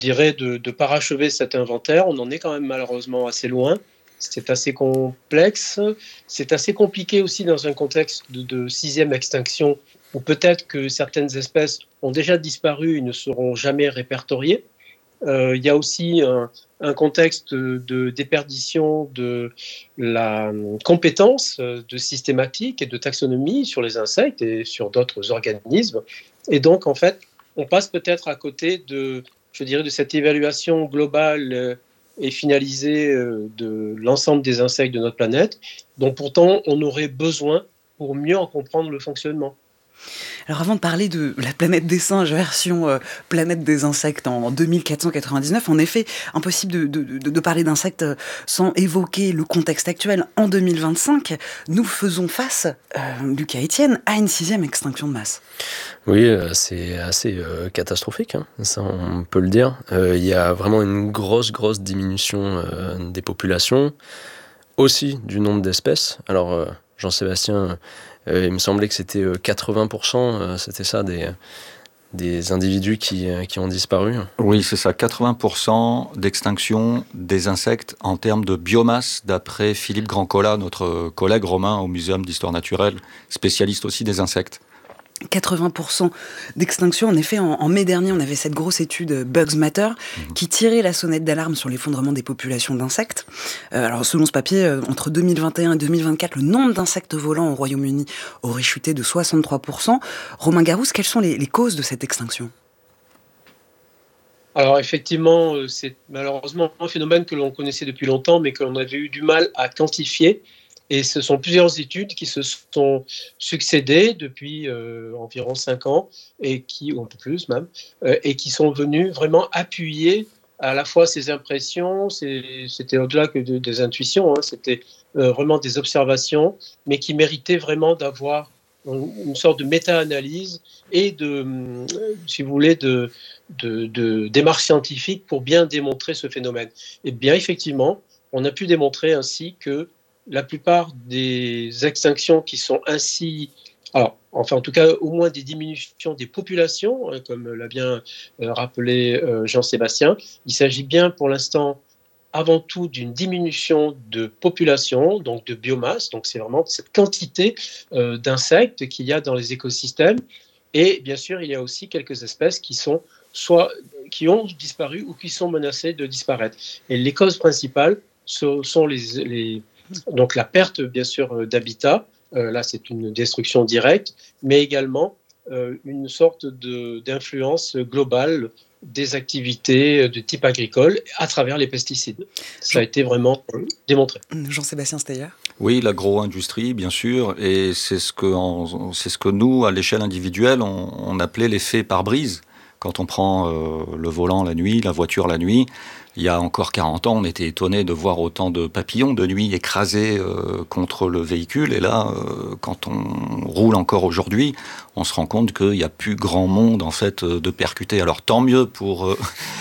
dirais, de parachever cet inventaire. On en est quand même malheureusement assez loin. C'est assez complexe. C'est assez compliqué aussi dans un contexte de sixième extinction où peut-être que certaines espèces ont déjà disparu et ne seront jamais répertoriées. Il y a aussi un contexte de déperdition de la compétence de systématique et de taxonomie sur les insectes et sur d'autres organismes. Et donc, en fait, on passe peut-être à côté je dirais, de cette évaluation globale et finalisée de l'ensemble des insectes de notre planète, dont pourtant on aurait besoin pour mieux en comprendre le fonctionnement. Alors avant de parler de la planète des singes version planète des insectes en 2499, en effet, impossible de parler d'insectes sans évoquer le contexte actuel. En 2025, nous faisons face, Lucas Etienne, à une sixième extinction de masse. Oui, c'est assez catastrophique, hein, ça on peut le dire. Il y a vraiment une grosse diminution des populations, aussi du nombre d'espèces. Alors, Jean-Sébastien, il me semblait que c'était 80%, c'était ça, des individus qui ont disparu. Oui, c'est ça, 80% d'extinction des insectes en termes de biomasse, d'après Philippe Grandcola, notre collègue romain au Muséum d'Histoire Naturelle, spécialiste aussi des insectes. 80% d'extinction. En effet, en mai dernier, on avait cette grosse étude Bugs Matter qui tirait la sonnette d'alarme sur l'effondrement des populations d'insectes. Alors, selon ce papier, entre 2021 et 2024, le nombre d'insectes volants au Royaume-Uni aurait chuté de 63%. Romain Garousse, quelles sont les causes de cette extinction ? Alors effectivement, c'est malheureusement un phénomène que l'on connaissait depuis longtemps, mais que l'on avait eu du mal à quantifier. Et ce sont plusieurs études qui se sont succédées depuis environ 5 ans, ou un peu plus même, et qui sont venues vraiment appuyer à la fois ces impressions, c'était au-delà que des intuitions, hein, c'était vraiment des observations, mais qui méritaient vraiment d'avoir une sorte de méta-analyse et si vous voulez, de démarche scientifique pour bien démontrer ce phénomène. Et bien effectivement, on a pu démontrer ainsi que la plupart des extinctions qui sont ainsi, alors, enfin en tout cas au moins des diminutions des populations, hein, comme l'a bien rappelé Jean-Sébastien, il s'agit bien pour l'instant avant tout d'une diminution de population, donc de biomasse, donc c'est vraiment cette quantité d'insectes qu'il y a dans les écosystèmes. Et bien sûr, il y a aussi quelques espèces qui ont disparu ou qui sont menacées de disparaître. Et les causes principales sont donc la perte, bien sûr, d'habitat. Là, c'est une destruction directe, mais également une sorte d'influence globale des activités de type agricole à travers les pesticides. Ça a été vraiment démontré. Jean-Sébastien Steyer ? Oui, l'agro-industrie, bien sûr, et c'est ce que nous, à l'échelle individuelle, on appelait l'effet pare-brise. Quand on prend le volant la nuit, la voiture la nuit, il y a encore 40 ans, on était étonné de voir autant de papillons de nuit écrasés contre le véhicule. Et là, quand on roule encore aujourd'hui, on se rend compte qu'il n'y a plus grand monde en fait de percuter. Alors tant mieux pour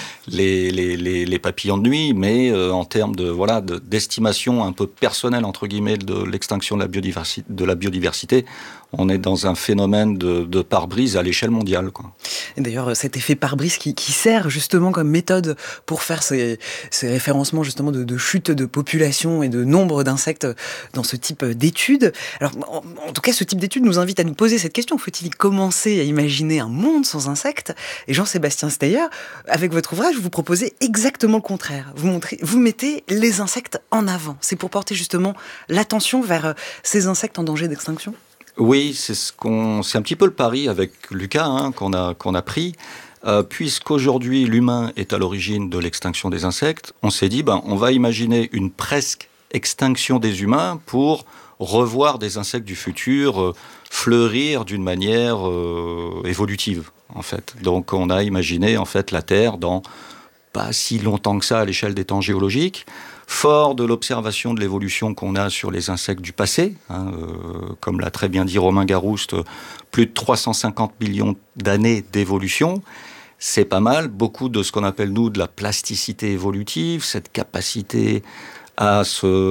les papillons de nuit, mais en termes d'estimation un peu personnelle entre guillemets de l'extinction de la biodiversité, on est dans un phénomène de pare-brise à l'échelle mondiale, quoi. Et d'ailleurs, cet effet pare-brise qui sert justement comme méthode pour faire ces référencements justement de chute de population et de nombre d'insectes dans ce type d'études. Alors, en tout cas, ce type d'études nous invite à nous poser cette question. Faut-il commencer à imaginer un monde sans insectes ? Et Jean-Sébastien Steyer, avec votre ouvrage, vous proposez exactement le contraire. Vous mettez les insectes en avant. C'est pour porter justement l'attention vers ces insectes en danger d'extinction ? Oui, c'est un petit peu le pari avec Lucas qu'on a pris. Puisqu'aujourd'hui l'humain est à l'origine de l'extinction des insectes, on s'est dit on va imaginer une presque extinction des humains pour revoir des insectes du futur fleurir d'une manière évolutive en fait. Donc on a imaginé en fait la Terre dans pas si longtemps que ça à l'échelle des temps géologiques. Fort de l'observation de l'évolution qu'on a sur les insectes du passé, comme l'a très bien dit Romain Garouste, plus de 350 millions d'années d'évolution, c'est pas mal. Beaucoup de ce qu'on appelle, nous, de la plasticité évolutive, cette capacité à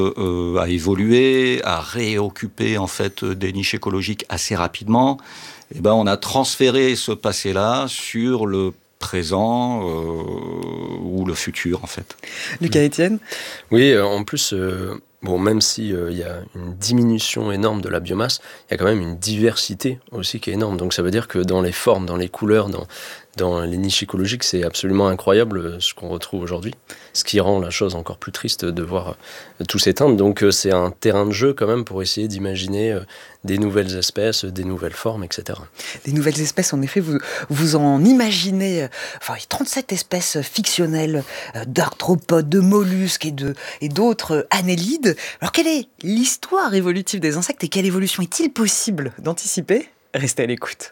évoluer, à réoccuper en fait des niches écologiques assez rapidement. On a transféré ce passé-là sur le présent ou le futur en fait. Lucas Etienne ? Oui, en plus, même si il y a une diminution énorme de la biomasse, il y a quand même une diversité aussi qui est énorme. Donc ça veut dire que dans les formes, dans les couleurs, dans les niches écologiques, c'est absolument incroyable ce qu'on retrouve aujourd'hui. Ce qui rend la chose encore plus triste de voir tout s'éteindre. Donc c'est un terrain de jeu quand même pour essayer d'imaginer des nouvelles espèces, des nouvelles formes, etc. Des nouvelles espèces, en effet, vous en imaginez 37 espèces fictionnelles d'arthropodes, de mollusques et d'autres annélides. Alors quelle est l'histoire évolutive des insectes et quelle évolution est-il possible d'anticiper ? Restez à l'écoute.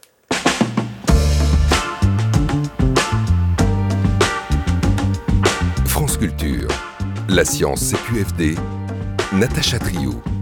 France Culture, la science CQFD, Natacha Triou.